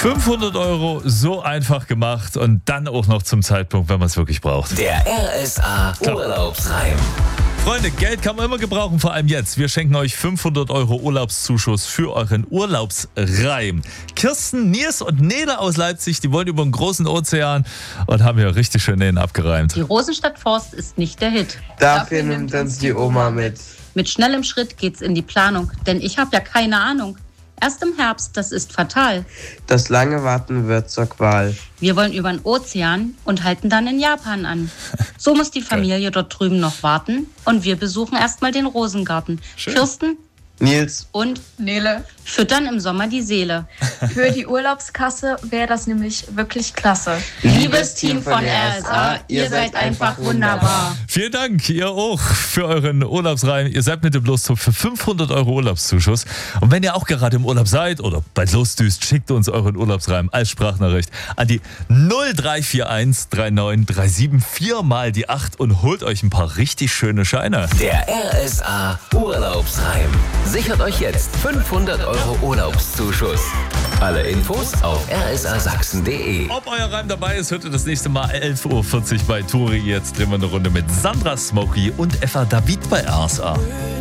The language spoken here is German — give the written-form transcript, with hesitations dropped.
500 Euro, so einfach gemacht und dann auch noch zum Zeitpunkt, wenn man es wirklich braucht. Der RSA Urlaubsreim. Freunde, Geld kann man immer gebrauchen, vor allem jetzt. Wir schenken euch 500 Euro Urlaubszuschuss für euren Urlaubsreim. Kirsten, Nils und Nele aus Leipzig, die wollen über den großen Ozean und haben hier richtig schön den abgereimt. Die Rosenstadtforst ist nicht der Hit. Dafür nimmt uns die Oma mit. Mit schnellem Schritt geht's in die Planung, denn ich habe ja keine Ahnung. Erst im Herbst, das ist fatal. Das lange Warten wird zur Qual. Wir wollen über den Ozean und halten dann in Japan an. So muss die Familie dort drüben noch warten und wir besuchen erstmal den Rosengarten. Schön. Kirsten Nils und Nele. füttern im Sommer die Seele. Für die Urlaubskasse wäre das nämlich wirklich klasse. Liebes Team von RSA, ihr seid einfach wunderbar. Vielen Dank, ihr auch, für euren Urlaubsreim. Ihr seid mit dem Losthof für 500 Euro Urlaubszuschuss. Und wenn ihr auch gerade im Urlaub seid oder bald losdüst, schickt uns euren Urlaubsreim als Sprachnachricht an die 0341 3937 4 mal die 8 und holt euch ein paar richtig schöne Scheine. Der RSA Urlaubsreim. Sichert euch jetzt 500 Euro Urlaubszuschuss. Alle Infos auf rsasachsen.de. Ob euer Reim dabei ist, hört ihr das nächste Mal 11.40 Uhr bei Turi. Jetzt drehen wir eine Runde mit Sandra Smokey und Effa David bei RSA.